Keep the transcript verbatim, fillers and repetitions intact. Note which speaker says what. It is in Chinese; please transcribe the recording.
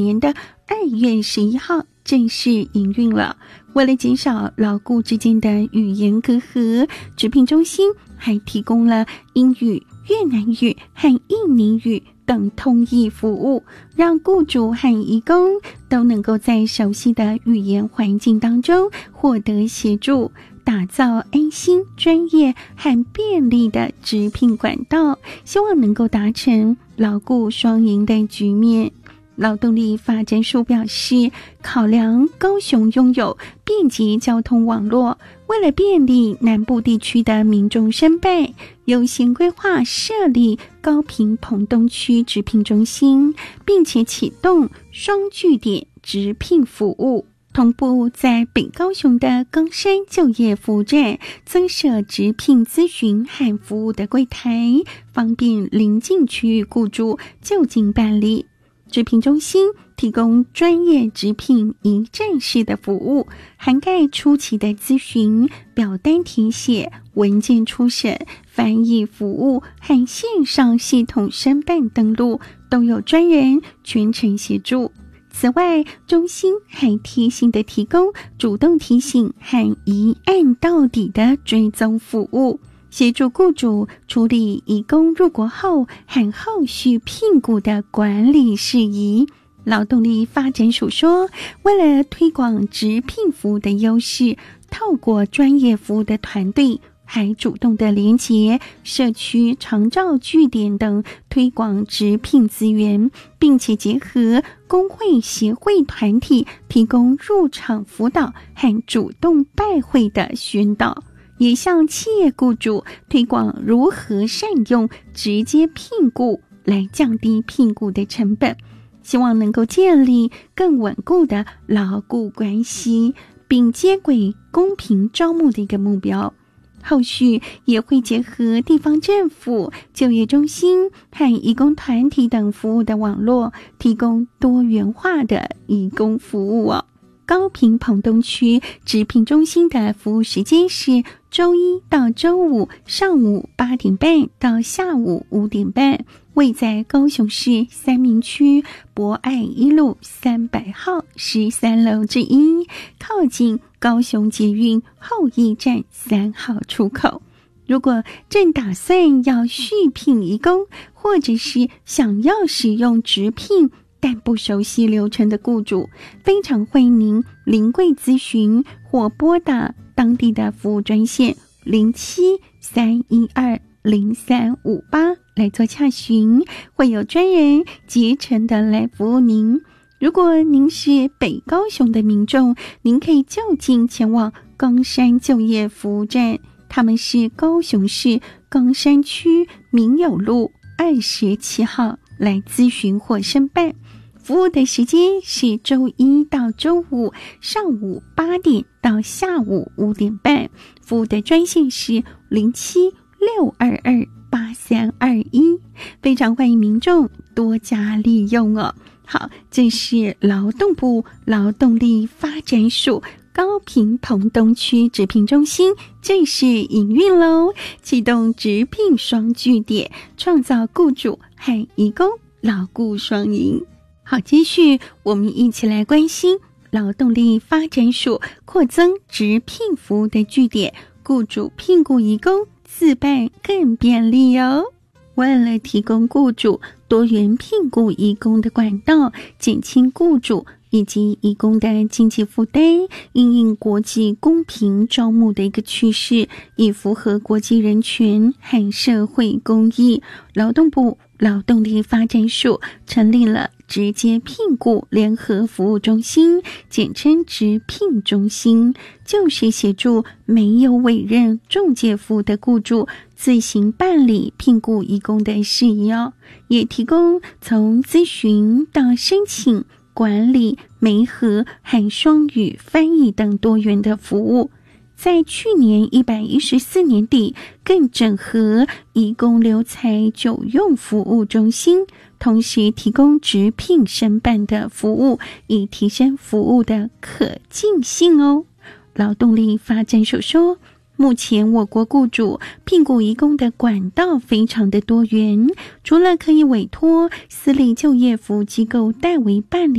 Speaker 1: 年的二月十一号正式营运了。为了减少劳雇之间的语言隔阂，职聘中心还提供了英语、越南语和印尼语等通译服务，让雇主和移工都能够在熟悉的语言环境当中获得协助，打造安心、专业和便利的职聘管道，希望能够达成劳雇双赢的局面。劳动力发展署表示，考量高雄拥有便捷交通网络，为了便利南部地区的民众申办，优先规划设立高屏澎东区职聘中心，并且启动双据点职聘服务，同步在北高雄的冈山就业服务站增设职聘咨询和服务的柜台，方便邻近区域雇主就近办理。职聘中心提供专业职聘一站式的服务，涵盖初期的咨询、表单填写、文件初审、翻译服务和线上系统申办登录，都有专人全程协助。此外，中心还贴心地提供主动提醒和一案到底的追踪服务，协助雇主处理移工入国后和后续聘雇的管理事宜。劳动力发展署说，为了推广职聘服务的优势，透过专业服务的团队，还主动的连结社区长照据点等推广职聘资源，并且结合工会协会团体提供入场辅导和主动拜会的宣导，也向企业雇主推广如何善用直接聘雇来降低聘雇的成本，希望能够建立更稳固的劳雇关系，并接轨公平招募的一个目标。后续也会结合地方政府、就业中心和移工团体等服务的网络，提供多元化的移工服务哦。高屏澎东区职聘中心的服务时间是周一到周五上午八点半到下午五点半，位在高雄市三民区博爱一路三百号十三楼之一，靠近高雄捷运后驿站三号出口。如果正打算要续聘移工，或者是想要使用直聘但不熟悉流程的雇主，非常欢迎您临柜咨询或拨打当地的服务专线零七三一二零三五八来做洽询，会有专人竭诚的来服务您。如果您是北高雄的民众，您可以就近前往冈山就业服务站，他们是高雄市冈山区民友路二十七号来咨询或申办。服务的时间是周一到周五上午八点到下午五点半，服务的专线是零七六二二八三二一，非常欢迎民众多加利用哦。好，这是劳动部劳动力发展署高屏澎东区职聘中心正式营运咯，启动职聘双据点，创造雇主和移工劳雇双赢。好，继续我们一起来关心劳动力发展署扩增职聘服务的据点，雇主聘雇移工自办更便利哦。为了提供雇主多元聘雇移工的管道，减轻雇主以及移工的经济负担，因应国际公平招募的一个趋势，以符合国际人权和社会公益，劳动部劳动力发展署成立了直接聘雇联合服务中心，简称直聘中心，就是协助没有委任仲介服务的雇主自行办理聘雇移工的事宜哦，也提供从咨询到申请、管理、媒合和双语翻译等多元的服务。在去年一百一十四年底，更整合移工留才久用服务中心，同时提供直聘申办的服务，以提升服务的可进性哦。劳动力发展署说，目前我国雇主聘雇移工的管道非常的多元，除了可以委托私立就业服务机构代为办理